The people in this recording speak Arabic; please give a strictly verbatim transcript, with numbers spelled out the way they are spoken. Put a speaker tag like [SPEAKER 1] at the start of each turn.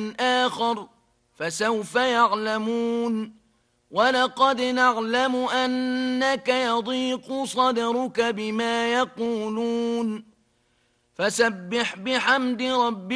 [SPEAKER 1] آخر فسوف يعلمون ولقد نعلم أنك يضيق صدرك بما يقولون فسبح بحمد ربك